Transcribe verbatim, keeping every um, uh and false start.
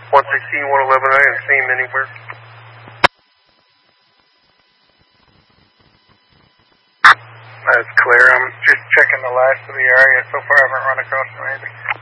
one sixteen, one eleven, I didn't see him anywhere. That's clear. I'm just checking the last of the area. So far I haven't run across him anything.